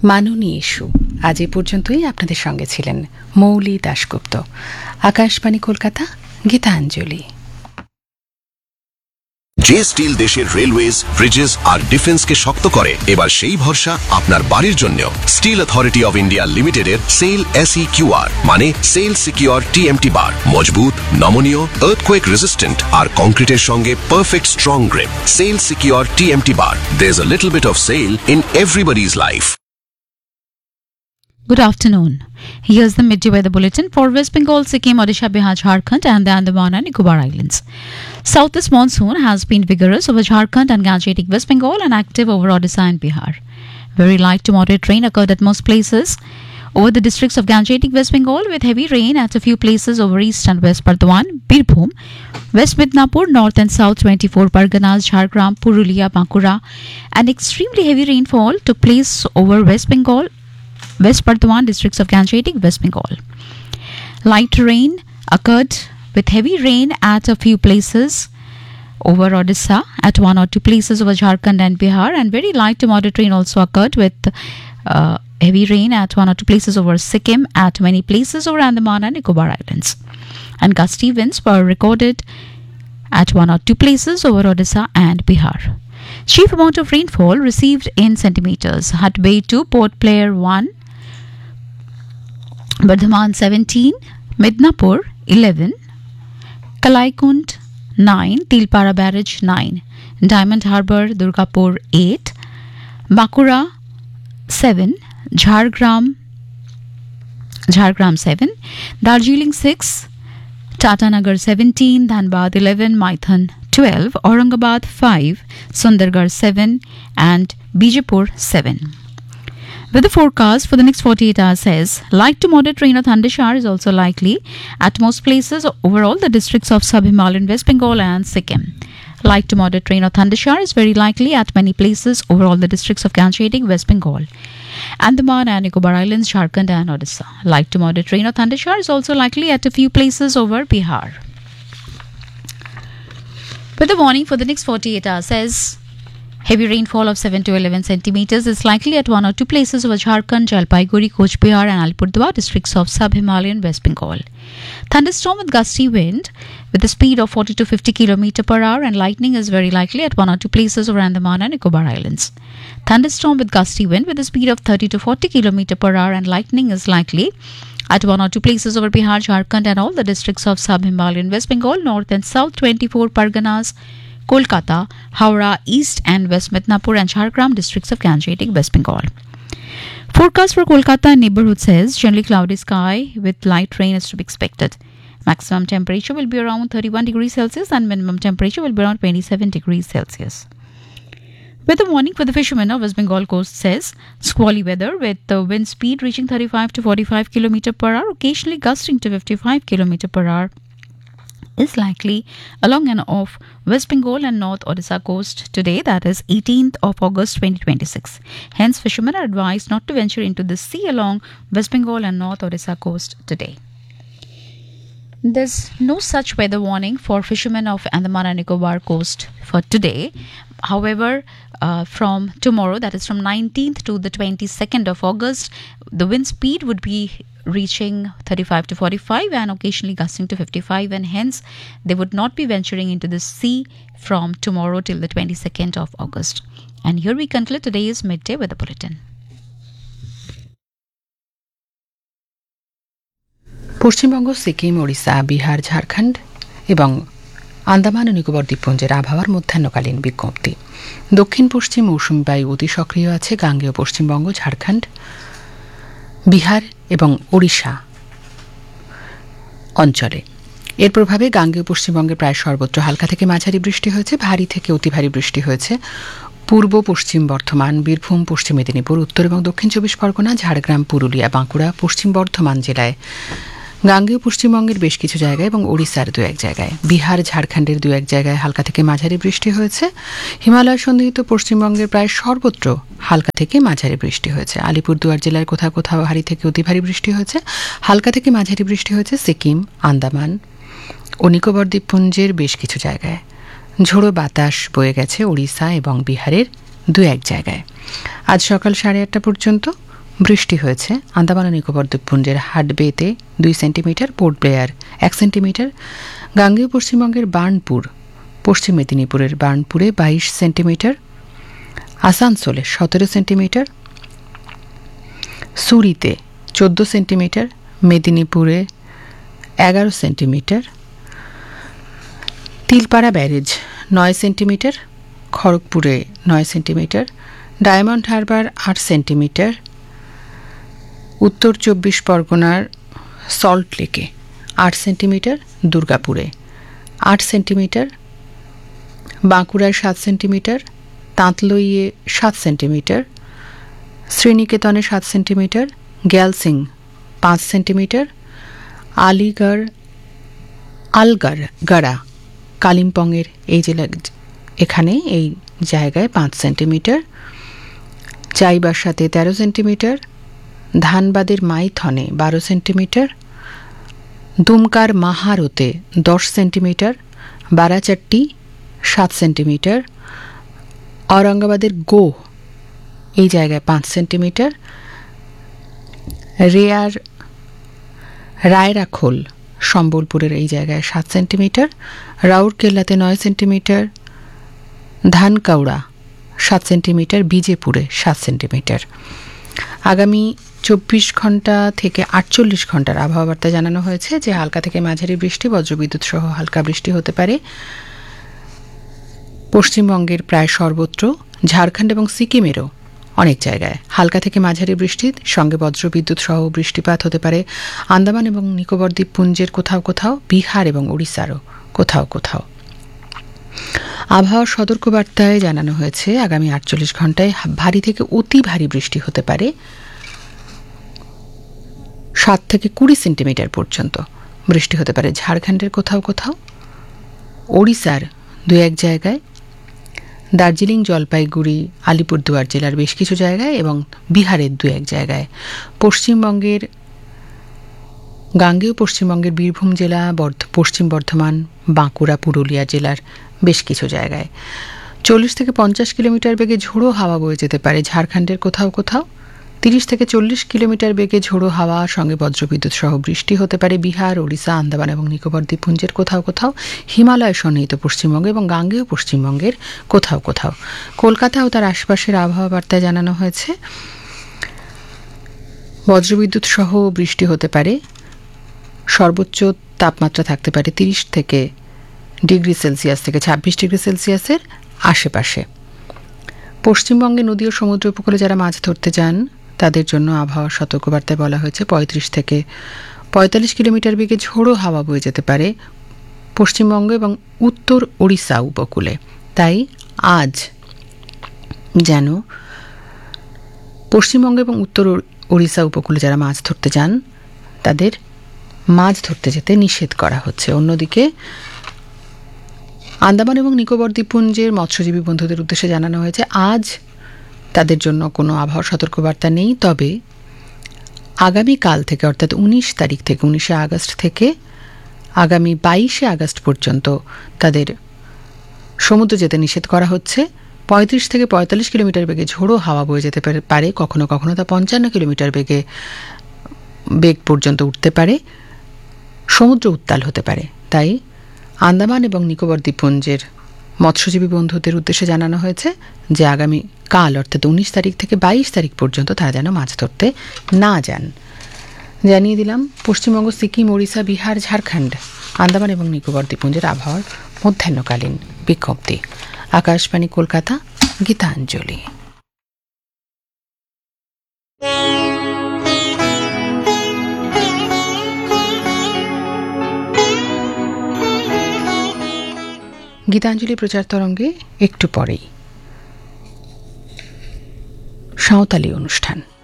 মাননী ইস্যু আজ এ পর্যন্তই আপনাদের সঙ্গে ছিলেন মৌলি দাশগুপ্ত। আকাশবাণী কলকাতা, গীতাঞ্জলি। যে স্টিল দেশের রেলওয়েজ, ব্রিজেস আর ডিফেন্সকে শক্ত করে, এবার সেই ভরসা আপনার বাড়ির জন্য। স্টিল অথরিটি অফ ইন্ডিয়া লিমিটেডের সেল SEQR মানে সেল সিকিউর TMT বার, মজবুত, নমনীয়, আর্থকোয়েক রেজিস্ট্যান্ট আর কংক্রিটের সঙ্গে perfect strong grip. Sell secure TMT bar, there's a little bit of sail in everybody's life. Good afternoon. Here's the midday weather bulletin for West Bengal, Sikkim, Odisha, Bihar, Jharkhand and the Andaman and Nicobar Islands. Southwest monsoon has been vigorous over Jharkhand and Gangetic West Bengal and active over Odisha and Bihar. Very light to moderate rain occurred at most places over the districts of Gangetic West Bengal, with heavy rain at a few places over East and West Bardhaman, Birbhum, West Midnapur, North and South 24 Parganas, Jhargram, Purulia, Bankura, and extremely heavy rainfall took place over West Bengal, West Bardhaman districts of Gangetic West Bengal. Light rain occurred with heavy rain at a few places over Odisha, at one or two places over Jharkhand and Bihar, and very light to moderate rain also occurred with heavy rain at one or two places over Sikkim, at many places over Andaman and Nicobar Islands. And gusty winds were recorded at one or two places over Odisha and Bihar. Chief amount of rainfall received in centimeters: Hat Bay 2, Port Blair 1, Bardhaman 17, Midnapur 11, Kalaikund 9, Tilpara Barrage 9, Diamond Harbour, Durgapur 8, Bakura 7, Jhargram 7, Darjeeling 6, Tatanagar 17, Dhanbad 11, Maithon 12, Aurangabad 5, Sundargarh 7 and Bijapur 7. Weather forecast for the next 48 hours says light to moderate rain or thunder shower is also likely at most places over all the districts of Sub-Himalayan West Bengal and Sikkim. Light to moderate rain or thunder shower is very likely at many places over all the districts of Gangetic West Bengal, Andaman and Nicobar Islands, Jharkhand and Odisha. Light to moderate rain or thunder shower is also likely at a few places over Bihar. Weather warning for the next 48 hours says heavy rainfall of 7 to 11 centimeters is likely at one or two places over Jharkhand, Jalpaiguri, Coach Bihar and Alipurduar districts of Sub-Himalayan West Bengal. Thunderstorm with gusty wind with a speed of 40 to 50 km per hour and lightning is very likely at one or two places over Andaman and Nicobar Islands. Thunderstorm with gusty wind with a speed of 30 to 40 km per hour and lightning is likely at one or two places over Bihar, Jharkhand and all the districts of Sub-Himalayan West Bengal, North and South 24 Parganas, Kolkata, Howrah, East and West Midnapur and Jhargram districts of Gangetic West Bengal. Forecast for Kolkata and neighborhood says generally cloudy sky with light rain is to be expected. Maximum temperature will be around 31 degrees Celsius and minimum temperature will be around 27 degrees Celsius. Weather warning for the fishermen of West Bengal coast says squally weather with the wind speed reaching 35 to 45 km per hour, occasionally gusting to 55 km per hour is likely along and off West Bengal and North Odisha coast today, that is 18th of August 2026. Hence, fishermen are advised not to venture into the sea along West Bengal and North Odisha coast today. There's no such weather warning for fishermen of Andaman and Nicobar coast for today. However, from tomorrow, that is from 19th to the 22nd of August, the wind speed would be reaching 35 to 45 and occasionally gusting to 55, and hence they would not be venturing into the sea from tomorrow till the 22nd of August. And here we conclude today's midday weather bulletin. Paschimbanga, Sikkim, Odisha, Bihar, Jharkhand এবং আন্দামান ও নিকোবর দ্বীপপুঞ্জের আবহাওয়ার মধ্যাহ্নকালীন বিজ্ঞপ্তি। দক্ষিণ পশ্চিম মৌসুমী বায়ু অতি সক্রিয় আছে গাঙ্গেয় পশ্চিমবঙ্গ, ঝাড়খণ্ড, বিহার এবং ওড়িশা অঞ্চলে। এর প্রভাবে গাঙ্গেয় পশ্চিমবঙ্গে প্রায় সর্বত্র হালকা থেকে মাঝারি বৃষ্টি হয়েছে, ভারী থেকে অতি ভারী বৃষ্টি হয়েছে পূর্ব পশ্চিম বর্ধমান, বীরভূম, পশ্চিম মেদিনীপুর, উত্তর এবং দক্ষিণ 24 পরগনা, ঝাড়গ্রাম, পুরুলিয়া, বাঁকুড়া, পশ্চিম বর্ধমান জেলায়, গাঙ্গেয় পশ্চিমবঙ্গের বেশ কিছু জায়গায় এবং ওড়িশার দু এক জায়গায়, বিহার, ঝাড়খণ্ডের দু এক জায়গায় হালকা থেকে মাঝারি বৃষ্টি হয়েছে। হিমালয় সন্নিহিত পশ্চিমবঙ্গের প্রায় সর্বত্র হালকা থেকে মাঝারি বৃষ্টি হয়েছে। আলিপুরদুয়ার জেলার কোথাও কোথাও ভারী থেকে অতি ভারী বৃষ্টি হয়েছে। হালকা থেকে মাঝারি বৃষ্টি হয়েছে সিকিম, আন্দামান ও নিকোবর দ্বীপপুঞ্জের বেশ কিছু জায়গায়। ঝোড়ো বাতাস বয়ে গেছে ওড়িশা এবং বিহারের দু এক জায়গায়। আজ সকাল 8:30 পর্যন্ত বৃষ্টি হয়েছে। আন্দামান ও নিকোবর দ্বীপপুঞ্জের হাডবেতে 2 সেন্টিমিটার, পোর্ট ব্লেয়ার 1 সেন্টিমিটার, গাঙ্গেয় পশ্চিমবঙ্গের বার্নপুর, পশ্চিম মেদিনীপুরের বার্নপুরে 22 সেন্টিমিটার, আসানসোলে 17 সেন্টিমিটার, সুরিতে 14 সেন্টিমিটার, মেদিনীপুরে 11 centimetre, Tilpara barrage 9 centimetre, খড়গপুরে 9 centimetre, diamond Harbour 8 centimetre, উত্তর 24 পরগনার সল্ট লেকে 8 সেন্টিমিটার, দুর্গাপুরে 8 সেন্টিমিটার, বাঁকুড়ায় 7 সেন্টিমিটার, তাঁতলইয়ে 7 সেন্টিমিটার, শ্রীনিকেতনে 7 সেন্টিমিটার, গ্যালসিং 5 সেন্টিমিটার, আলগাড়া কালিম্পংয়ের এই জেলা এখানে এই জায়গায় 5 centimetre, চাইবাসাতে 13 centimetre, ধানবাদের মাইথনে 12 centimetre, দুমকার মাহারোতে 10 centimetre, বারাচাট্টি 7 centimetre, ঔরঙ্গাবাদের গোহ এই জায়গায় 5 সেন্টিমিটার, রায়রাখোল সম্বলপুরের এই জায়গায় 7 সেন্টিমিটার, রাউরকেল্লাতে 9 সেন্টিমিটার, ধানকাউড়া 7 সেন্টিমিটার, বিজেপুরে 7 সেন্টিমিটার। আগামী 24 ঘন্টা থেকে 48 ঘন্টার আবহাওয়া বার্তায় জানানো হয়েছে যে হালকা থেকে মাঝারি বৃষ্টি, বজ্রবিদ্যুৎ সহ হালকা বৃষ্টি হতে পারে পশ্চিমবঙ্গের প্রায় সর্বত্র, ঝাড়খণ্ড এবং সিকিমেরও অনেক জায়গায় হালকা থেকে মাঝারি বৃষ্টির সঙ্গে বজ্রবিদ্যুৎ সহ বৃষ্টিপাত হতে পারে আন্দামান এবং নিকোবর দ্বীপপুঞ্জের কোথাও কোথাও, বিহার এবং ওড়িশারও কোথাও কোথাও। আবহাওয়ার সতর্কবার্তায় জানানো হয়েছে আগামী 48 ঘন্টায় ভারী থেকে অতি ভারী বৃষ্টি হতে পারে 7 থেকে 20 সেন্টিমিটার পর্যন্ত বৃষ্টি হতে পারে ঝাড়খণ্ডের কোথাও কোথাও, ওড়িশার 2-1 জায়গায়, দার্জিলিং, জলপাইগুড়ি, আলিপুরদুয়ার জেলার বেশ কিছু জায়গায় এবং বিহারের 2-1 জায়গায়, পশ্চিমবঙ্গের গাঙ্গেয় পশ্চিমবঙ্গের বীরভূম জেলা, পশ্চিম বর্ধমান, বাঁকুড়া, পুরুলিয়া জেলার বেশ কিছু জায়গায় 40 থেকে 50 কিলোমিটার বেগে ঝোড়ো হাওয়া বয়ে যেতে পারে ঝাড়খণ্ডের কোথাও কোথাও, 30 থেকে 40 কিলোমিটার বেগে ঝোড়ো হাওয়া সঙ্গে বজ্রবিদ্যুৎ সহ বৃষ্টি হতে পারে বিহার, ওড়িশা, আন্দামান এবং নিকোবর দ্বীপপুঞ্জের কোথাও কোথাও, হিমালয় সন্নিহিত পশ্চিমবঙ্গ এবং গাঙ্গেয় পশ্চিমবঙ্গের কোথাও কোথাও। কলকাতা ও তার আশপাশের আবহাওয়া বার্তায় জানানো হয়েছে বজ্রবিদ্যুৎ সহ বৃষ্টি হতে পারে, সর্বোচ্চ তাপমাত্রা থাকতে পারে 30 থেকে ডিগ্রি সেলসিয়াস থেকে 26 ডিগ্রি সেলসিয়াসের আশেপাশে। পশ্চিমবঙ্গে নদী ও সমুদ্র উপকূলে যারা মাছ ধরতে যান তাদের জন্য আবহাওয়া সতর্কবার্তায় বলা হয়েছে 35 থেকে 45 কিলোমিটার বেগে ঝোড়ো হাওয়া বয়ে যেতে পারে পশ্চিমবঙ্গ এবং উত্তর ওড়িশা উপকূলে। তাই আজ যেন পশ্চিমবঙ্গ এবং উত্তর ওড়িশা উপকূলে যারা মাছ ধরতে যান তাদের মাছ ধরতে যেতে নিষেধ করা হচ্ছে। অন্যদিকে আন্দামান এবং নিকোবর দ্বীপপুঞ্জের মৎস্যজীবী বন্ধুদের উদ্দেশ্যে জানানো হয়েছে আজ তাদের জন্য কোনো আবহাওয়া সতর্কবার্তা নেই, তবে আগামীকাল থেকে অর্থাৎ 19 তারিখ থেকে 19শে আগস্ট থেকে আগামী 22শে আগস্ট পর্যন্ত তাদের সমুদ্র যেতে নিষেধ করা হচ্ছে। 35 থেকে 45 কিলোমিটার বেগে ঝোড়ো হাওয়া বয়ে যেতে পারে, কখনো কখনো তা 55 কিলোমিটার বেগ পর্যন্ত উঠতে পারে, সমুদ্র উত্তাল হতে পারে। তাই আন্দামান এবং নিকোবর দ্বীপপুঞ্জের মৎস্যজীবী বন্ধুদের উদ্দেশ্যে জানানো হয়েছে যে আগামী কাল অর্থাৎ 19 তারিখ থেকে 22 তারিখ পর্যন্ত তারা যেন মাছ ধরতে না যান। জানিয়ে দিলাম পশ্চিমবঙ্গ, সিকিম, ওড়িশা, বিহার, ঝাড়খণ্ড, আন্দামান এবং নিকোবর দ্বীপপুঞ্জের আবহাওয়ার মধ্যাহ্নকালীন বিজ্ঞপ্তি। আকাশবাণী কলকাতা, গীতাঞ্জলি। গীতাঞ্জলি প্রচার তরঙ্গে একটু পরেই সাঁওতালি অনুষ্ঠান।